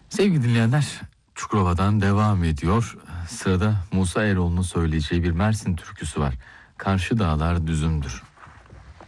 Sevgili dinleyenler, Çukurova'dan devam ediyor. Sırada Musa Eroğlu'nun söyleyeceği bir Mersin türküsü var. Karşı dağlar düzümdür.